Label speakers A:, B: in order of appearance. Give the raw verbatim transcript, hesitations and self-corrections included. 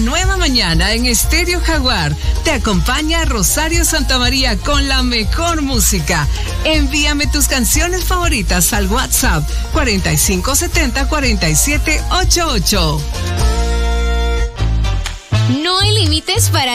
A: nueva mañana en Estéreo Jaguar. Te acompaña Rosario Santamaría con la mejor música. Envíame tus canciones favoritas al WhatsApp cuarenta y cinco setenta cuarenta y siete ochenta y ocho.
B: No hay límites para